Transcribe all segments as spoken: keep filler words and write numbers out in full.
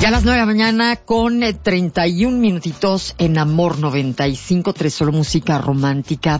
Ya a las nueve de la mañana con eh, treinta y un minutitos en Amor noventa y cinco tres, solo música romántica.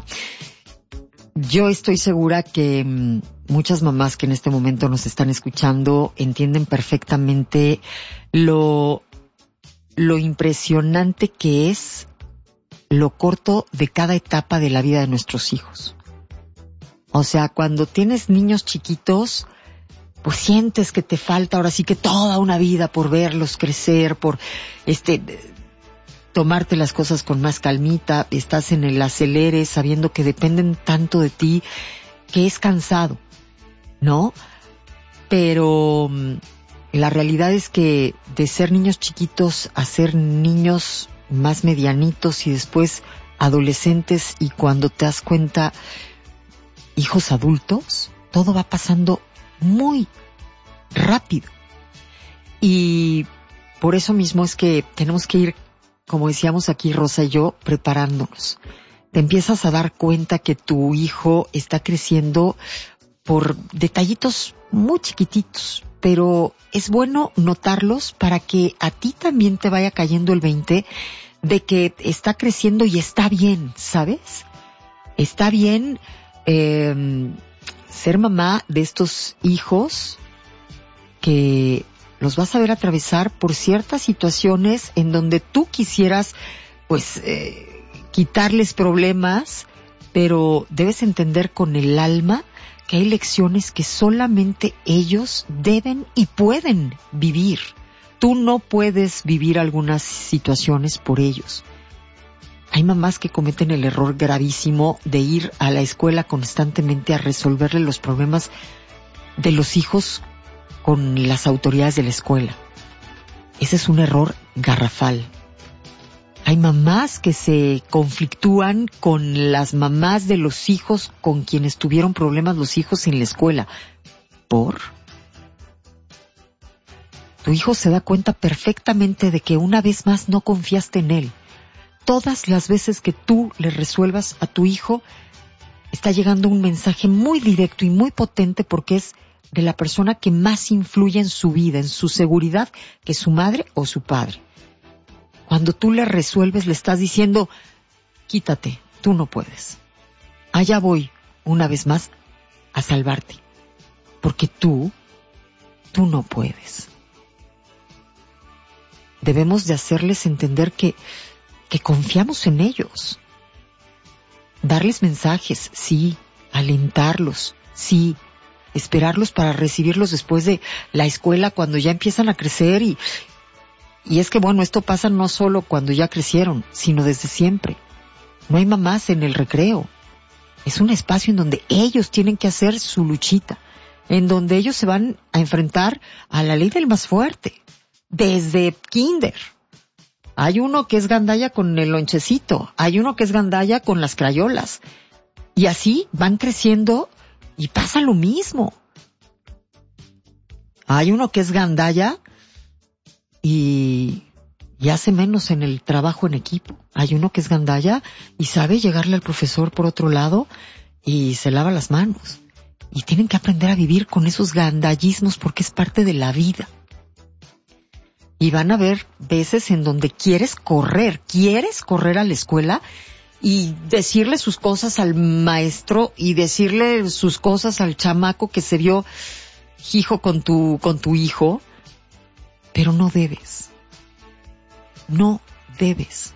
Yo estoy segura que mmm, muchas mamás que en este momento nos están escuchando entienden perfectamente lo, lo impresionante que es lo corto de cada etapa de la vida de nuestros hijos. O sea, cuando tienes niños chiquitos, pues sientes que te falta ahora sí que toda una vida por verlos crecer, por este tomarte las cosas con más calmita, estás en el acelere sabiendo que dependen tanto de ti, que es cansado, ¿no? Pero la realidad es que de ser niños chiquitos a ser niños más medianitos y después adolescentes, y cuando te das cuenta, hijos adultos, todo va pasando muy rápido. Y por eso mismo es que tenemos que ir, como decíamos aquí Rosa y yo, preparándonos. Te empiezas a dar cuenta que tu hijo está creciendo por detallitos muy chiquititos, pero es bueno notarlos para que a ti también te vaya cayendo el veinte de que está creciendo y está bien, ¿sabes? Está bien eh, ser mamá de estos hijos que los vas a ver atravesar por ciertas situaciones en donde tú quisieras, pues, eh, quitarles problemas, pero debes entender con el alma que hay lecciones que solamente ellos deben y pueden vivir. Tú no puedes vivir algunas situaciones por ellos. Hay mamás que cometen el error gravísimo de ir a la escuela constantemente a resolverle los problemas de los hijos con las autoridades de la escuela. Ese es un error garrafal. Hay mamás que se conflictúan con las mamás de los hijos con quienes tuvieron problemas los hijos en la escuela. ¿Por? Tu hijo se da cuenta perfectamente de que una vez más no confiaste en él. Todas las veces que tú le resuelvas a tu hijo, está llegando un mensaje muy directo y muy potente, porque es de la persona que más influye en su vida, en su seguridad, que su madre o su padre. Cuando tú le resuelves, le estás diciendo, quítate, tú no puedes. Allá voy, una vez más, a salvarte. Porque tú, tú no puedes. Debemos de hacerles entender que que confiamos en ellos. Darles mensajes, sí. Alentarlos, sí. Esperarlos para recibirlos después de la escuela, cuando ya empiezan a crecer. Y, y es que, bueno, esto pasa no solo cuando ya crecieron, sino desde siempre. No hay mamás en el recreo. Es un espacio en donde ellos tienen que hacer su luchita, en donde ellos se van a enfrentar a la ley del más fuerte, desde kinder. Hay uno que es gandalla con el lonchecito, hay uno que es gandalla con las crayolas. Y así van creciendo y pasa lo mismo. Hay uno que es gandalla y, y hace menos en el trabajo en equipo. Hay uno que es gandalla y sabe llegarle al profesor por otro lado y se lava las manos. Y tienen que aprender a vivir con esos gandallismos porque es parte de la vida. Y van a haber veces en donde quieres correr, quieres correr a la escuela y decirle sus cosas al maestro y decirle sus cosas al chamaco que se vio hijo con tu, con tu hijo, pero no debes. No debes.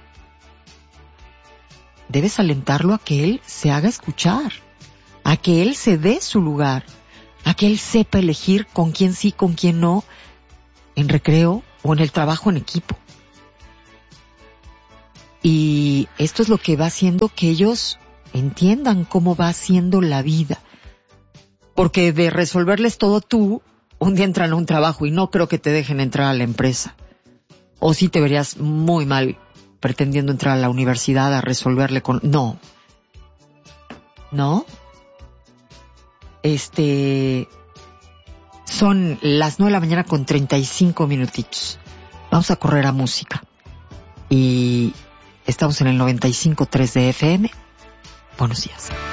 Debes alentarlo a que él se haga escuchar, a que él se dé su lugar, a que él sepa elegir con quién sí, con quién no, en recreo o en el trabajo en equipo. Y esto es lo que va haciendo que ellos entiendan cómo va siendo la vida. Porque de resolverles todo tú, un día entran a un trabajo y no creo que te dejen entrar a la empresa. O sí te verías muy mal pretendiendo entrar a la universidad a resolverle con... No. ¿No? Este... Son las nueve de la mañana con treinta y cinco minutitos. Vamos a correr a música. Y estamos en el noventa y cinco punto tres de F M. Buenos días.